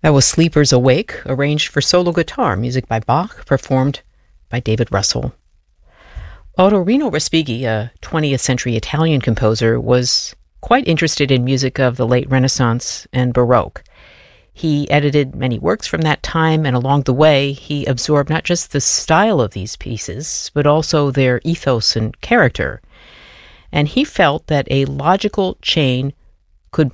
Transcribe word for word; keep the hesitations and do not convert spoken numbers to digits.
That was Sleepers Awake, arranged for solo guitar, music by Bach, performed by David Russell. Ottorino Respighi, a twentieth century Italian composer, was quite interested in music of the late Renaissance and Baroque. He edited many works from that time, and along the way, he absorbed not just the style of these pieces, but also their ethos and character. And he felt that a logical chain